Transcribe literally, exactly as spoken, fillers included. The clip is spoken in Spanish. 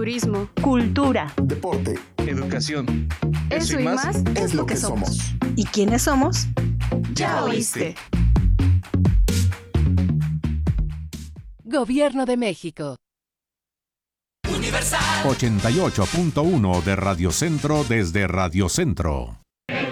turismo, cultura, deporte, educación. Eso, Eso y más, más es lo que somos. ¿Y quiénes somos? Ya oíste. Gobierno de México. Universal ochenta y ocho punto uno de Radio Centro desde Radio Centro.